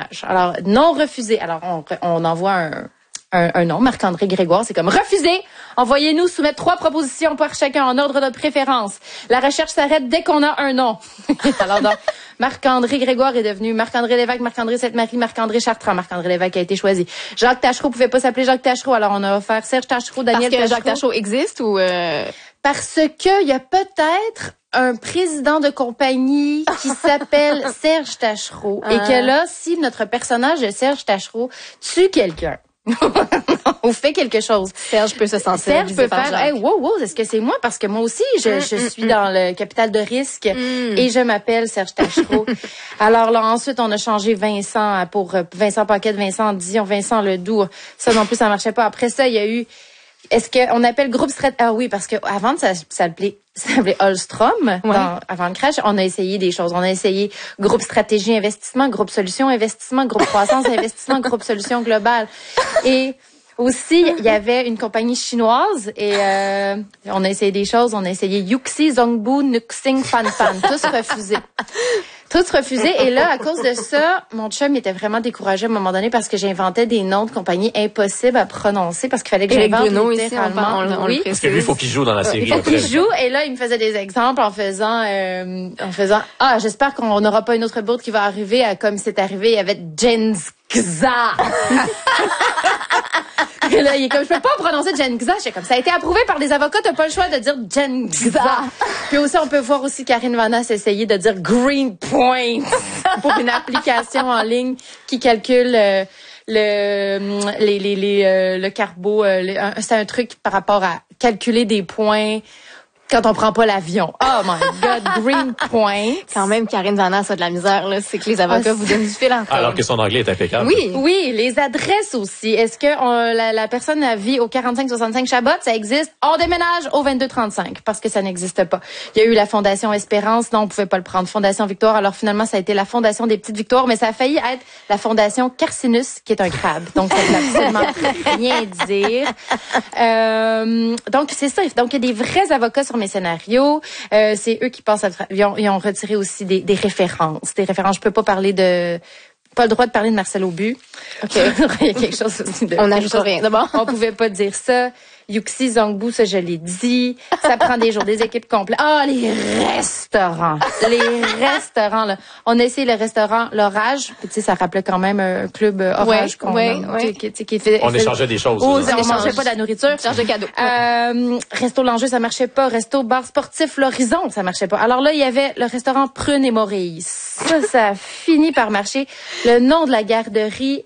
ménage. Alors, non refusé. Alors, on envoie un nom, Marc-André Grégoire, c'est comme refusé. Envoyez-nous soumettre 3 propositions par chacun en ordre de préférence. La recherche s'arrête dès qu'on a un nom. Alors donc, Marc-André Grégoire est devenu Marc-André Lévesque, Marc-André Sainte-Marie, Marc-André Chartrand. Marc-André Lévesque a été choisi. Jacques Taschereau pouvait pas s'appeler Jacques Taschereau, alors on a offert Serge Taschereau, Daniel Taschereau. Parce que Jacques Taschereau existe ou Parce que il y a peut-être un président de compagnie qui s'appelle Serge Taschereau et que là, si notre personnage de Serge Taschereau tue quelqu'un, ou fait quelque chose. Serge peut se sentir Serge peut faire, hey, wow, est-ce que c'est moi? Parce que moi aussi, je suis dans le capital de risque et je m'appelle Serge Taschereau. Alors là, ensuite, on a changé Vincent pour Vincent Paquette, Vincent Dion, Vincent Ledoux. Ça non plus, ça marchait pas. Après ça, il y a eu, est-ce qu'on appelle groupe stratégie? Ah oui, parce que avant, ça s'appelait Alstrom, avant le crash. On a essayé des choses. On a essayé groupe stratégie investissement, groupe solution investissement, groupe croissance investissement, groupe solution globale. Et aussi, il y avait une compagnie chinoise et on a essayé des choses. On a essayé Yuxi, Zongbu, Nuxing, Fan. Tous refusés. Tous refusés. Et là, à cause de ça, mon chum était vraiment découragé à un moment donné parce que j'inventais des noms de compagnies impossibles à prononcer parce qu'il fallait que j'invente littéralement. Oui. Parce que lui, il faut qu'il joue dans la série. Il faut qu'il joue. Et là, il me faisait des exemples en faisant, j'espère qu'on n'aura pas une autre bourde qui va arriver comme c'est arrivé. Il y avait Genzxa. Et là, il est comme, je peux pas prononcer Genzxa. Je suis comme, ça a été approuvé par des avocats, t'as pas le choix de dire Genzxa. Puis aussi, on peut voir aussi Karine Vanasse essayer de dire Green Point pour une application en ligne qui calcule le carbo. C'est un truc par rapport à calculer des points quand on prend pas l'avion. Oh my God, Green Point. Quand même, Karine Vanasse a de la misère, là. C'est que les avocats vous donnent du fil en tête. Alors que son anglais est impeccable. Oui, les adresses aussi. Est-ce que la personne vit au 45-65 Chabot? Ça existe. On déménage au 22-35 parce que ça n'existe pas. Il y a eu la Fondation Espérance. Non, on pouvait pas le prendre. Fondation Victoire. Alors finalement, ça a été la Fondation des Petites Victoires, mais ça a failli être la Fondation Carcinus, qui est un crabe. Donc, ça ne veut absolument rien dire. Donc, c'est ça. Donc, il y a des vrais avocats sur mes scénarios. C'est eux qui passent ils ont retiré aussi des références. Des références. Je peux pas parler pas le droit de parler de Marcel Aubu. OK. Il y a quelque chose aussi on n'ajoute rien. D'abord. On pouvait pas dire ça. Yuxi, Zongbu, ça je l'ai dit. Ça prend des jours, des équipes complètes. Les restaurants. Les restaurants, là. On a essayé le restaurant L'Orage. Puis, tu sais, ça rappelait quand même un club Orage qui fait. On échangeait des choses. On mangeait pas de la nourriture. Échange de cadeaux. Resto L'Enjeu, ça marchait pas. Resto Bar Sportif L'Horizon, ça marchait pas. Alors là, il y avait le restaurant Prune et Maurice. Ça a fini par marcher. Le nom de la garderie,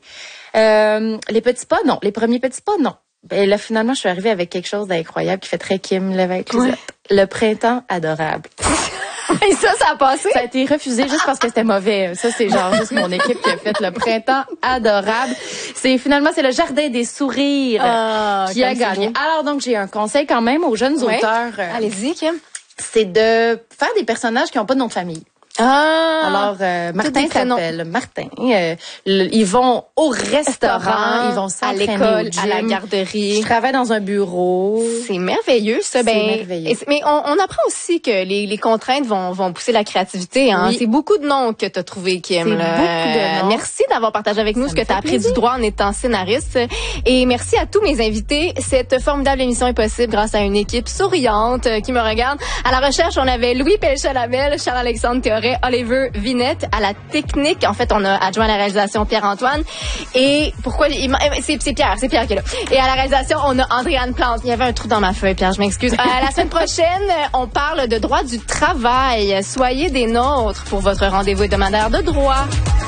les petits pas, non. Les premiers petits pas, non. Et là, finalement, je suis arrivée avec quelque chose d'incroyable qui fait très Kim Lévesque. Le printemps adorable. Et ça a passé? Ça a été refusé juste parce que c'était mauvais. Ça, c'est genre juste mon équipe qui a fait le printemps adorable. C'est le jardin des sourires qui a gagné. Alors donc, j'ai un conseil quand même aux jeunes auteurs. Allez-y, Kim. C'est de faire des personnages qui n'ont pas de nom de famille. Alors, Martin s'appelle Martin. Ils vont au restaurant, ils vont s'entraîner à l'école, au gym, à la garderie. Je travaille dans un bureau. C'est merveilleux, ça. C'est merveilleux. Mais on apprend aussi que les contraintes vont pousser la créativité. Hein. Oui. C'est beaucoup de noms que tu as trouvé, Kim. Beaucoup de noms. Merci d'avoir partagé avec nous ce que tu as appris du droit en étant scénariste. Et merci à tous mes invités. Cette formidable émission est possible grâce à une équipe souriante qui me regarde. À la recherche, on avait Louis Pelchat-Labelle, Charles-Alexandre Théoret, Oliver Vinette. À la technique, en fait, on a adjoint à la réalisation Pierre-Antoine. Et pourquoi c'est Pierre qui est là. Et à la réalisation, on a Andréane Plante. Il y avait un trou dans ma feuille, Pierre, je m'excuse. La semaine prochaine, on parle de droit du travail. Soyez des nôtres pour votre rendez-vous hebdomadaire de droit.